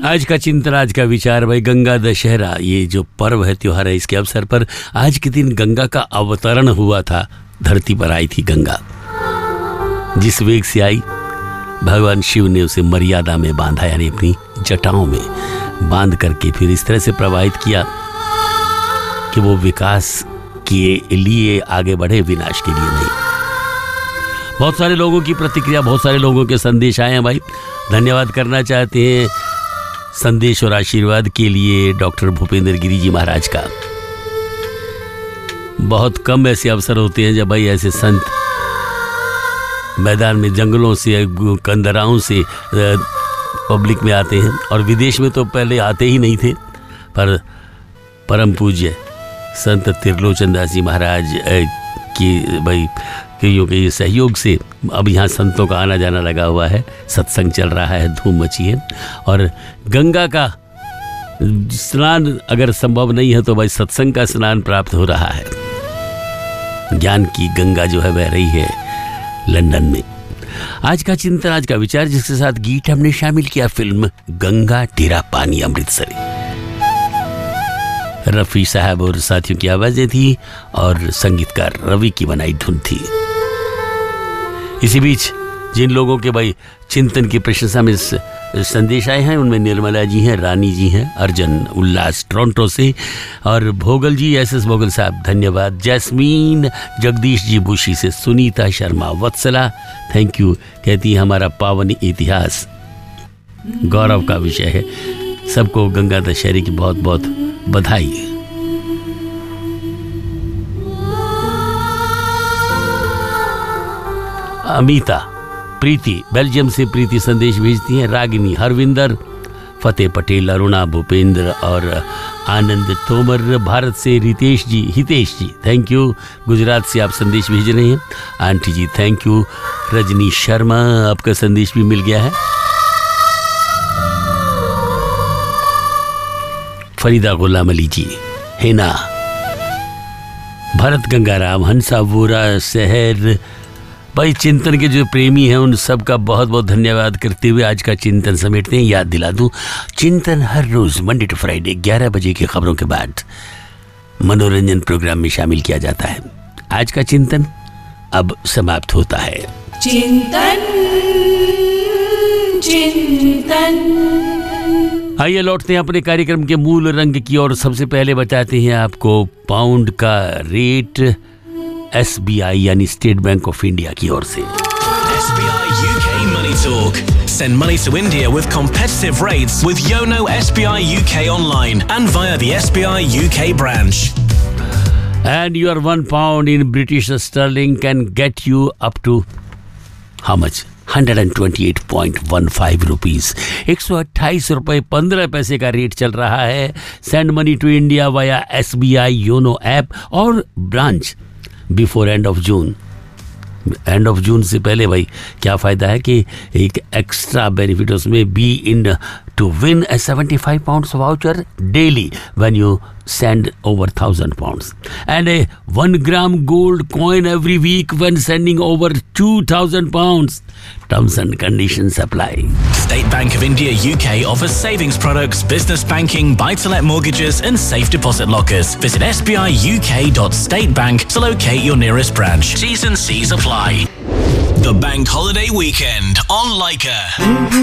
आज का चिंतन, आज का विचार भाई, गंगा दशहरा, ये जो पर्व है, त्योहार है, इसके अवसर पर आज के दिन गंगा का अवतरण हुआ था। धरती पर आई थी गंगा। जिस वेग से आई, भगवान शिव ने उसे मर्यादा में बांधा, यानी अपनी जटाओं में बांध करके फिर इस तरह से प्रवाहित किया कि वो विकास के लिए आगे बढ़े, विनाश के लिए नहीं। बहुत सारे लोगों की प्रतिक्रिया, बहुत सारे लोगों के संदेश आए हैं भाई। धन्यवाद करना चाहते हैं संदेश और आशीर्वाद के लिए डॉक्टर भूपेंद्र गिरी जी महाराज का। बहुत कम ऐसे अवसर होते हैं जब भाई ऐसे संत मैदान में जंगलों से, कंदराओं से पब्लिक में आते हैं, और विदेश में तो पहले आते ही नहीं थे, पर परम पूज्य संत त्रिलोचन दास जी महाराज की भाई के सहयोग से अब यहाँ संतों का आना जाना लगा हुआ है, सत्संग चल रहा है, धूम मची है। और गंगा का स्नान अगर संभव नहीं है तो भाई सत्संग का स्नान प्राप्त हो रहा है। ज्ञान की गंगा जो है बह रही है लंदन में। आज का चिंतन, आज का विचार, जिसके साथ गीत हमने शामिल किया फिल्म गंगा तेरा पानी अमृतसरी। रफी साहब और साथियों की आवाजें थी और संगीतकार रवि की बनाई धुन थी। इसी बीच जिन लोगों के भाई चिंतन की प्रशंसा में संदेश आए हैं उनमें निर्मला जी हैं, रानी जी हैं, अर्जन उल्लास टोरंटो से, और भोगल जी, एसएस भोगल साहब धन्यवाद, जैस्मीन जगदीश जी बुशी से, सुनीता शर्मा, वत्सला थैंक यू, कहती है हमारा पावन इतिहास गौरव का विषय है। सबको गंगा दशहरे की बहुत बहुत बधाई। अमिता, प्रीति बेल्जियम से प्रीति संदेश भेजती हैं, रागिनी, हरविंदर, फतेह पटेल, अरुणा, भूपेंद्र और आनंद तोमर, भारत से हितेश जी थैंक यू, गुजरात से आप संदेश भेज रहे हैं, aunty ji thank you, Rajni Sharma आपका संदेश भी मिल गया है, फरीदा गुलाम अली जी, हेना, भरत गंगाराम, हंसा वोरा शहर। भाई चिंतन के जो प्रेमी हैं उन सब का बहुत बहुत धन्यवाद करते हुए आज का चिंतन समेटते हैं। याद दिला दूं, चिंतन हर रोज मंडे टू फ्राइडे 11 बजे की खबरों के बाद मनोरंजन प्रोग्राम में शामिल किया जाता है। आज का चिंतन अब समाप्त होता है। चिंतन आइए लौटते हैं अपने कार्यक्रम के मूल रंग की ओर। सबसे पहले बताते हैं आपको पाउंड का रेट SBI यानी स्टेट बैंक ऑफ इंडिया की ओर से। SBI UK Money Talk. Send money to India with competitive rates with Yono SBI UK online and via the SBI UK branch. And your £1 in British sterling can get you up to how much? 128.15 rupees. 128 रुपये 15 पैसे का rate चल रहा है। Send money to India via SBI YONO app और branch before end of June. End of June से पहले भाई क्या फ़ायदा है कि एक एक्स्ट्रा बेनिफिट उसमें be in to win a 75 pounds voucher daily when you send over 1,000 pounds and a 1 gram gold coin every week when sending over 2,000 pounds. Terms and conditions apply. State Bank of India UK offers savings products, business banking, buy-to-let mortgages and safe deposit lockers. Visit sbiuk.statebank to locate your nearest branch. T's and C's apply. The Bank Holiday Weekend on Leica.